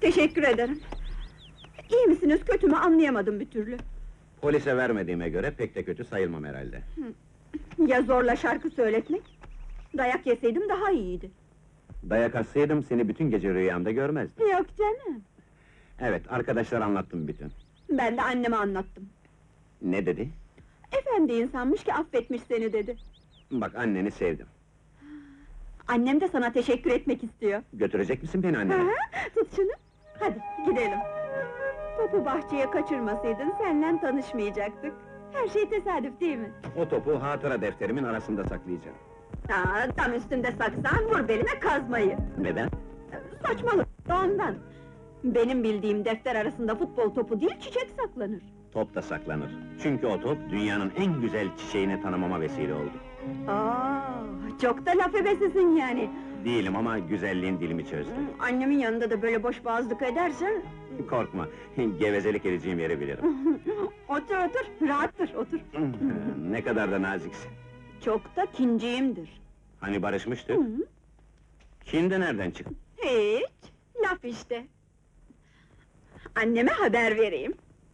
Teşekkür ederim. İyi misiniz, kötü mü anlayamadım bir türlü. Polise vermediğime göre pek de kötü sayılmam herhalde. Ya zorla şarkı söyletmek? Dayak yeseydim daha iyiydi. Dayak atsaydım seni bütün gece rüyamda görmezdim. Yok canım. Evet, arkadaşlar anlattım bütün. Ben de anneme anlattım. Ne dedi? Efendi insanmış ki affetmiş seni dedi. Bak, anneni sevdim. Annem de sana teşekkür etmek istiyor. Götürecek misin beni Hı annene? hı, tut şunu. Hadi gidelim. Topu bahçeye kaçırmasaydın seninle tanışmayacaktık. Her şey tesadüf değil mi? O topu hatıra defterimin arasında saklayacağım. Tam üstünde saksan vur beline kazmayı. Neden? Saçmalık ondan. Benim bildiğim defter arasında futbol topu değil çiçek saklanır. Top da saklanır. Çünkü o top dünyanın en güzel çiçeğini tanımama vesile oldu. Çok da laf ebesisin yani. Değilim ama güzelliğin dilimi çözdü. Annemin yanında da böyle boş boğazlık edersen... Korkma, gevezelik edeceğim yeri bilirim. Otur otur, rahattır otur. Ne kadar da naziksin. Çok da kinciyimdir. Hani barışmıştık? Şimdi nereden çıktı? Hiç, laf işte. Anneme haber vereyim.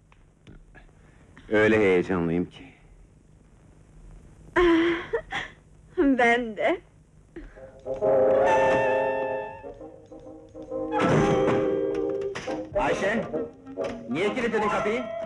Öyle heyecanlıyım ki. Ben de. Ayşe! Niye kilitledin kapıyı?